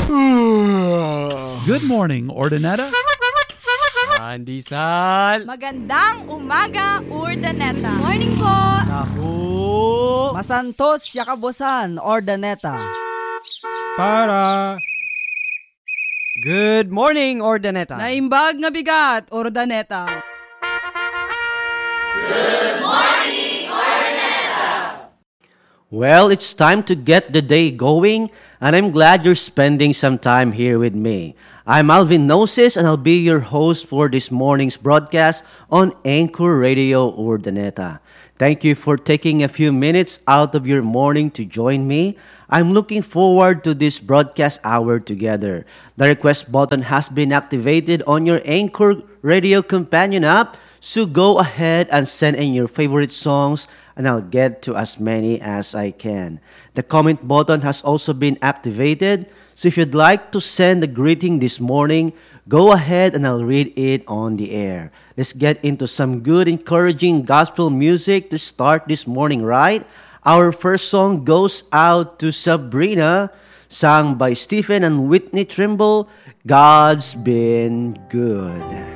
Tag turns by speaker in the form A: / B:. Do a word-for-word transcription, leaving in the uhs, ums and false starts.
A: Good morning, Ordineta.
B: Pandesal.
C: Magandang umaga, Urdaneta.
D: Morning po!
B: Naku.
E: Masantos Yakabosan, Ordaneta.
F: Para.
B: Good morning, Ordaneta.
D: Naimbag nga bigat, Ordaneta.
G: Well, it's time to get the day going, and I'm glad you're spending some time here with me. I'm Alvin Gnosis, and I'll be your host for this morning's broadcast on Anchor Radio Urdaneta. Thank you for taking a few minutes out of your morning to join me. I'm looking forward to this broadcast hour together. The request button has been activated on your Anchor Radio Companion app, so go ahead and send in your favorite songs, and I'll get to as many as I can. The comment button has also been activated, so if you'd like to send a greeting this morning, go ahead and I'll read it on the air. Let's get into some good, encouraging gospel music to start this morning, right? Our first song goes out to Sabrina, sung by Stephen and Whitney Trimble. God's been good.